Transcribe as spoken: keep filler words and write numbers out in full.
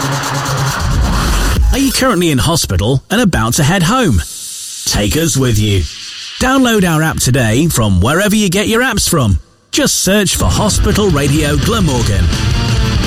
Are you currently in hospital and about to head home? Take us with you. Download our app today from wherever you get your apps from. Just search for Hospital Radio Glamorgan.